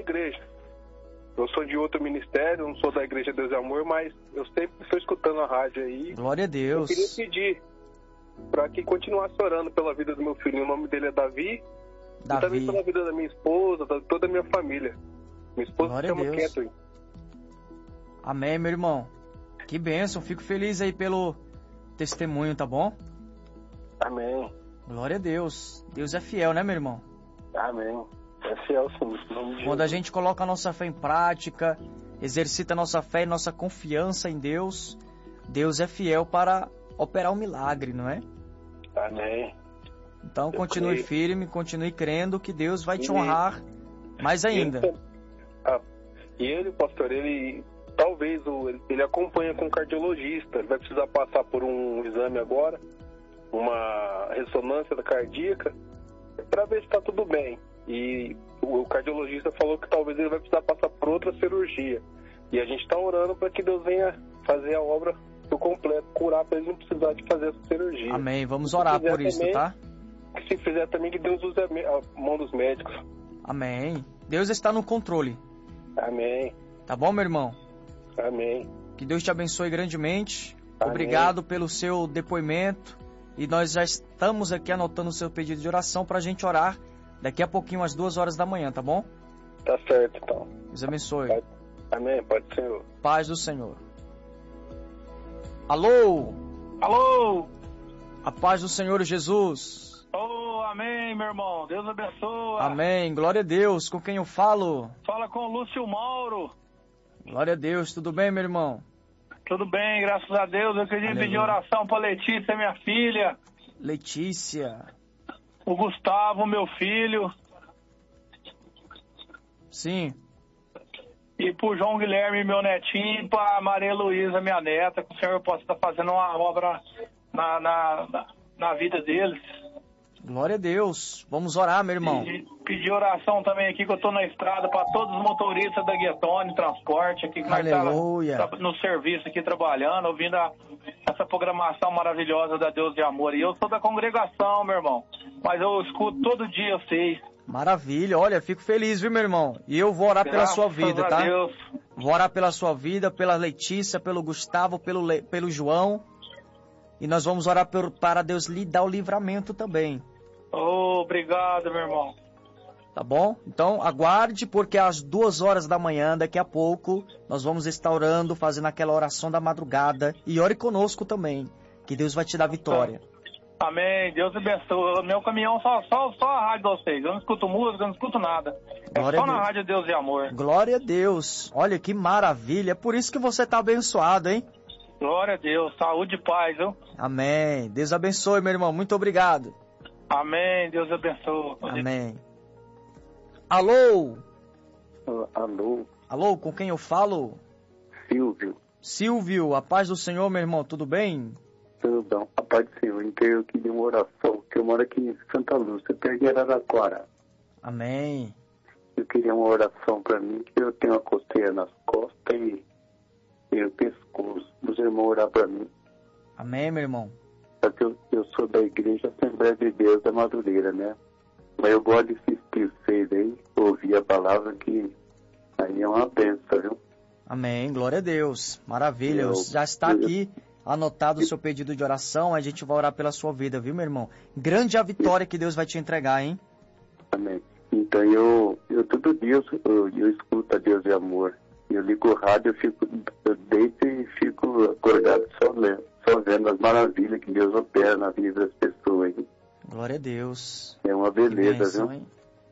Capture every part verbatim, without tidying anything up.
igreja. Eu sou de outro ministério, não sou da Igreja Deus e Amor, mas eu sempre estou escutando a rádio aí. Glória a Deus. Eu queria pedir para que continuasse orando pela vida do meu filho. O nome dele é Davi. Davi. E também pela vida da minha esposa, da toda a minha família. Minha esposa Glória se chama a Deus. Catherine. Amém, meu irmão. Que bênção. Fico feliz aí pelo testemunho, tá bom? Amém. Glória a Deus. Deus é fiel, né, meu irmão? Amém. É fiel, sim. Em nome de Quando a Jesus. gente coloca a nossa fé em prática, exercita a nossa fé e nossa confiança em Deus, Deus é fiel para operar um milagre, não é? Amém. Então Eu continue creio. firme, continue crendo que Deus vai te E- honrar mais ainda. Ele, ah, e ele, pastor, ele talvez o, ele acompanha com um cardiologista. Ele vai precisar passar por um exame agora, uma ressonância da cardíaca, para ver se está tudo bem. E o cardiologista falou que talvez ele vai precisar passar por outra cirurgia. E a gente está orando para que Deus venha fazer a obra por completo, curar, para ele não precisar de fazer essa cirurgia. Amém. Vamos orar Se fizer por isso, também, tá? que se fizer também, que Deus use a me- a mão dos médicos. Amém. Deus está no controle. Amém. Tá bom, meu irmão? Amém. Que Deus te abençoe grandemente. Amém. Obrigado pelo seu depoimento. E nós já estamos aqui anotando o seu pedido de oração para a gente orar daqui a pouquinho, às duas horas da manhã, tá bom? Tá certo, então. Deus abençoe. Pode- Amém. Pode ser. Paz do Senhor. Alô? Alô? A paz do Senhor Jesus. Oh, amém, meu irmão. Deus abençoe. Amém. Glória a Deus. Com quem eu falo? Fala com o Lúcio Mauro. Glória a Deus. Tudo bem, meu irmão? Tudo bem, graças a Deus. Eu queria Aleluia. pedir oração para Letícia, minha filha. Letícia. O Gustavo, meu filho. Sim. E pro João Guilherme, meu netinho. E pra Maria Luísa, minha neta. Que o Senhor possa estar fazendo uma obra na, na, na, na vida deles. Glória a Deus. Vamos orar, meu irmão. E pedir oração também aqui, que eu tô na estrada, para todos os motoristas da Guietone Transporte aqui, que nós Aleluia. tá no serviço aqui trabalhando, ouvindo a, essa programação maravilhosa da Deus de Amor. E eu sou da congregação, meu irmão, mas eu escuto todo dia vocês. Maravilha. Olha, fico feliz, viu, meu irmão? E eu vou orar pela Graças sua vida, a tá? Deus. Vou orar pela sua vida, pela Letícia, pelo Gustavo, pelo, Le... pelo João. E nós vamos orar por... para Deus lhe dar o livramento também. Oh, obrigado, meu irmão. Tá bom? Então aguarde, porque às duas horas da manhã, daqui a pouco, nós vamos estar orando, fazendo aquela oração da madrugada. E ore conosco também, que Deus vai te dar vitória. Amém, Deus abençoe. O meu caminhão só, só, só a rádio de vocês. Eu não escuto música, eu não escuto nada. É Glória só a na Deus. rádio Deus e Amor. Glória a Deus. Olha que maravilha. É por isso que você está abençoado, hein? Glória a Deus, saúde e paz, viu? Amém. Deus abençoe, meu irmão. Muito obrigado. Amém, Deus abençoe. Amém. Alô? Alô, Alô, com quem eu falo? Silvio. Silvio, a paz do Senhor, meu irmão. Tudo bem? Tudo bom? A paz do Senhor. Então eu queria uma oração, que eu moro aqui em Santa Lúcia, perto de Araraquara. Amém. Eu queria uma oração para mim, que eu tenho uma coceira nas costas e, e o pescoço. Os irmãos orar para mim. Amém, meu irmão. Sabe que eu, eu sou da Igreja Assembleia de Deus da Madureira, né? Mas eu gosto de assistir vocês aí, ouvir a palavra, que aí é uma bênção, viu? Amém. Glória a Deus. Maravilha. Eu- Já está aqui anotado o seu pedido de oração. A gente vai orar pela sua vida, viu, meu irmão? Grande a vitória que Deus vai te entregar, hein? Amém. Então eu, eu todo dia eu, eu, eu escuto a Deus de Amor. Eu ligo o rádio, eu fico, eu deito e fico acordado só lendo, só vendo as maravilhas que Deus opera na vida das pessoas. Hein? Glória a Deus. É uma Que beleza, bênção, viu? hein?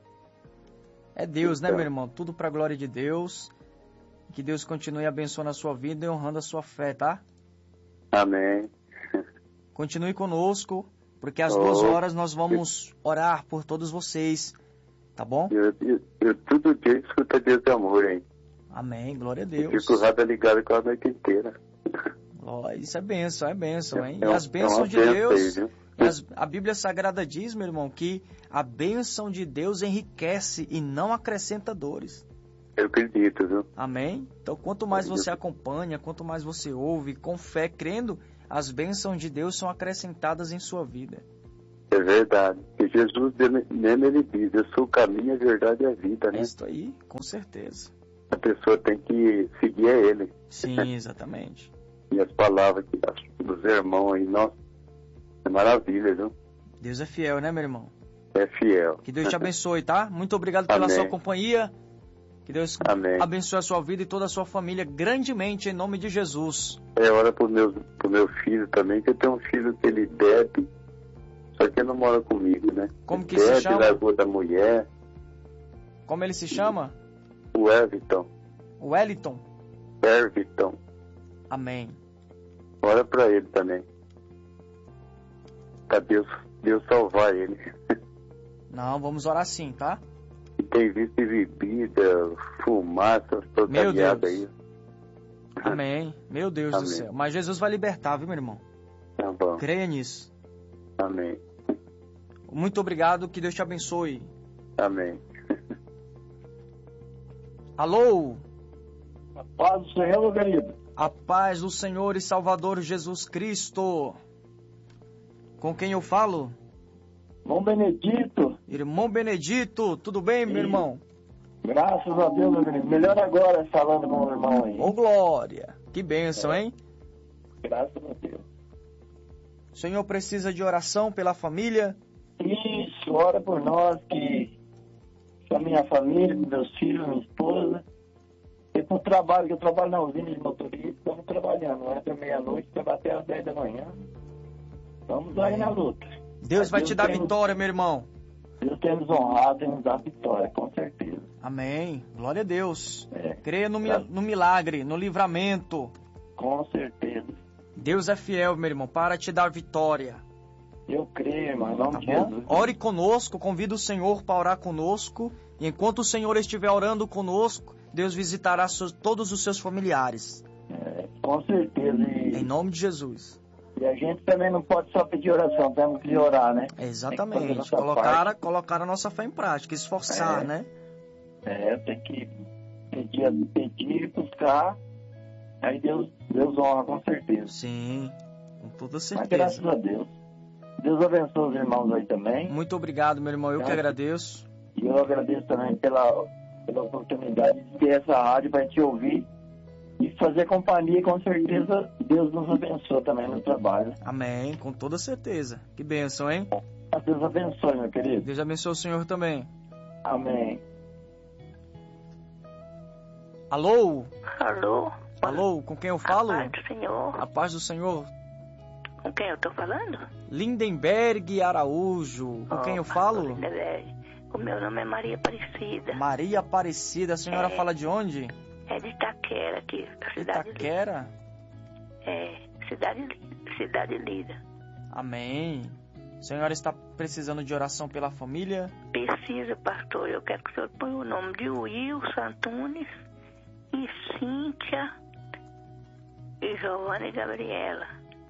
É Deus, né, Então. meu irmão? Tudo para a glória de Deus. Que Deus continue abençoando a sua vida e honrando a sua fé, tá? Amém. Continue conosco, porque às Oh. duas horas nós vamos orar por todos vocês, tá bom? Eu, eu, eu todo dia escuto a Deus de Amor, hein? Amém, glória a Eu Deus. fico o rádio ligado com a noite inteira. Ó, isso é bênção, é bênção, hein? É- E as é uma bênçãos de bênção Deus, aí, viu? e as- a Bíblia Sagrada diz, meu irmão, que a bênção de Deus enriquece e não acrescenta dores. Eu acredito, viu? Amém? Então, quanto mais você acompanha, quanto mais você ouve, com fé, crendo, as bênçãos de Deus são acrescentadas em sua vida. É verdade. E Jesus mesmo ele diz, eu sou o caminho, a verdade e a vida, né? É isso aí, com certeza. A pessoa tem que seguir a ele. Sim, exatamente. E as palavras dos irmãos aí, nossa, é maravilha, viu? Deus é fiel, né, meu irmão? É fiel. Que Deus te abençoe, tá? Muito obrigado pela Amém. sua companhia. Que Deus Amém. abençoe a sua vida e toda a sua família grandemente, em nome de Jesus. É hora pro meu, pro meu filho também, que eu tenho um filho que ele bebe, só que ele não mora comigo, né? Como que ele se bebe, chama? largou da mulher, Como ele se chama? o Everton. O Wellington. Everton. Amém. Ora pra ele também. Pra Deus, Deus salvar ele. Não, vamos orar sim, tá? E tem visto bebida, fumaça, toda Meu aliada Deus. aí. Amém. Meu Deus Amém. do céu. Mas Jesus vai libertar, viu, meu irmão? Tá bom. Creia nisso. Amém. Muito obrigado, que Deus te abençoe. Amém. Alô? A paz do Senhor, meu querido. A paz do Senhor e Salvador Jesus Cristo. Com quem eu falo? Bom Benedito. Irmão Benedito, tudo bem, meu Sim. irmão? Graças a Deus, meu querido. Melhor agora falando com o irmão aí. Ô glória, que bênção, hein? Graças a Deus. O Senhor precisa de oração pela família? Isso, ora por nós, que a minha família, meus filhos, minha esposa. E pro trabalho, que eu trabalho na usina de motorista, estamos trabalhando. Entra meia-noite, trabalho até às dez da manhã. Estamos aí na luta. Deus vai te dar tem- vitória, meu irmão. Deus tem nos honrado, tem nos dado vitória, com certeza. Amém. Glória a Deus. É, Creia no, mi- no milagre, no livramento. com certeza. Deus é fiel, meu irmão, para te dar vitória. Eu creio, irmão, em nome Tá de bom? Jesus. Ore conosco, convida o Senhor para orar conosco. E enquanto o Senhor estiver orando conosco, Deus visitará seus- todos os seus familiares. É, com certeza. E, Em nome de Jesus. e a gente também não pode só pedir oração, temos que orar, né? Tem que fazer a Exatamente. nossa Colocar, parte. colocar a nossa fé em prática, esforçar, É. né? É, tem que pedir, pedir, buscar. Aí Deus, Deus honra, com certeza. Sim, com toda Mas certeza. graças a Deus. Deus abençoe os irmãos aí também. Muito obrigado, meu irmão. Eu que Graças. agradeço. E eu agradeço também pela, pela oportunidade de ter essa rádio para te ouvir e fazer companhia. Com certeza, Deus nos abençoe também no trabalho. Amém, com toda certeza. Que bênção, hein? Deus abençoe, meu querido. Deus abençoe o Senhor também. Amém. Alô? Alô? Alô, com quem eu falo? A paz do Senhor. A paz do Senhor. Com quem eu tô falando? Lindenberg Araújo. Com quem eu falo? Lindenberg. O meu nome é Maria Aparecida. Maria Aparecida. A senhora É. fala de onde? É de Itaquera, aqui, a cidade Lida. Itaquera? É, cidade Lida. Cidade Lida. Amém. A senhora está precisando de oração pela família? Precisa, pastor. Eu quero que o senhor ponha o nome de Wilson Antunes e Cíntia e Giovanna e Gabriela.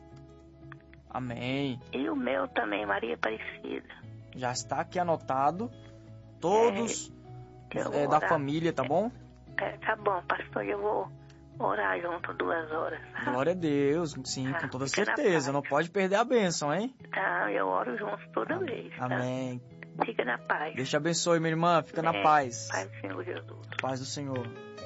Amém. E o meu também, Maria Aparecida. Já está aqui anotado. Todos É, eu é, vou da orar. família, tá bom? É, tá bom, pastor. Eu vou orar junto duas horas. Tá? Glória a Deus. Sim, Ah, com toda fica na certeza. paz. Não pode perder a bênção, hein? Tá, eu oro junto toda vez. Tá? Amém. Fica na paz. Deus te abençoe, minha irmã. Fica na É, paz. Paz do Senhor Jesus. Paz do Senhor.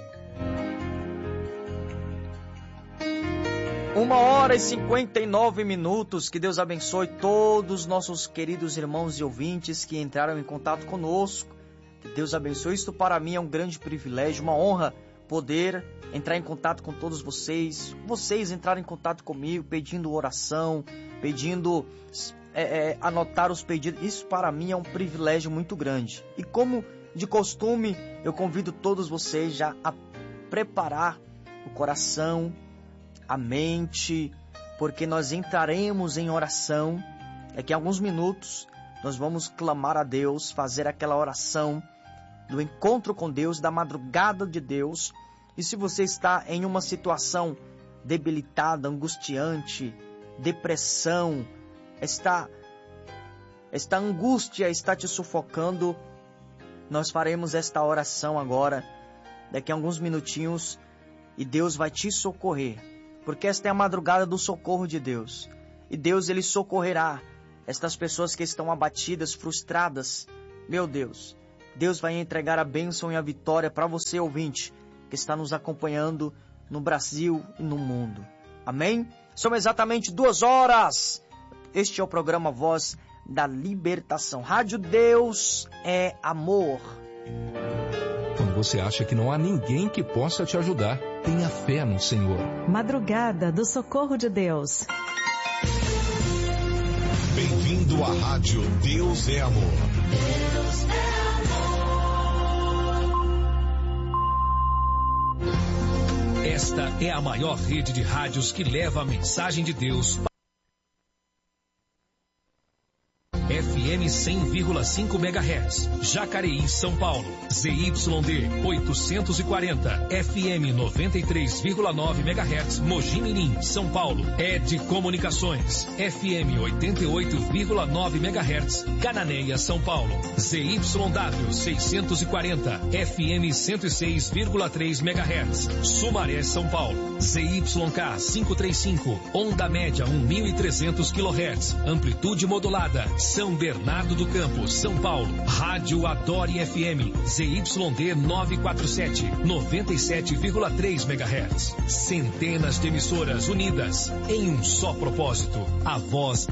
Uma hora e cinquenta e nove minutos. Que Deus abençoe todos os nossos queridos irmãos e ouvintes que entraram em contato conosco. Que Deus abençoe. Isto para mim é um grande privilégio, uma honra poder entrar em contato com todos vocês. Vocês entrarem em contato comigo, pedindo oração, pedindo é, é, anotar os pedidos. Isso para mim é um privilégio muito grande. E como de costume, eu convido todos vocês já a preparar o coração, a mente, porque nós entraremos em oração. Daqui a alguns minutos nós vamos clamar a Deus, fazer aquela oração do encontro com Deus, da madrugada de Deus. E se você está em uma situação debilitada, angustiante, depressão, está, esta angústia está te sufocando, nós faremos esta oração agora, daqui a alguns minutinhos, e Deus vai te socorrer. Porque esta é a madrugada do socorro de Deus. E Deus, Ele socorrerá estas pessoas que estão abatidas, frustradas, meu Deus, Deus vai entregar a bênção e a vitória para você, ouvinte, que está nos acompanhando no Brasil e no mundo. Amém? São exatamente duas horas. Este é o programa Voz da Libertação. Rádio Deus é Amor. Quando você acha que não há ninguém que possa te ajudar, tenha fé no Senhor. Madrugada do Socorro de Deus. Bem-vindo à Rádio Deus é Amor. Deus é amor. Esta é a maior rede de rádios que leva a mensagem de Deus para F M cem vírgula cinco megahertz, Jacareí, São Paulo. Z Y D oitocentos e quarenta, F M noventa e três vírgula nove megahertz, Mogi Mirim, São Paulo. Ed Comunicações, F M oitenta e oito vírgula nove megahertz, Cananéia, São Paulo. Z Y W seiscentos e quarenta, F M cento e seis vírgula três megahertz, Sumaré, São Paulo. Z Y K quinhentos e trinta e cinco, onda média mil e trezentos quilohertz, amplitude modulada, São Bernardo do Campo, São Paulo. Rádio Adore F M, Z Y D novecentos e quarenta e sete, noventa e sete vírgula três megahertz. Centenas de emissoras unidas em um só propósito, a voz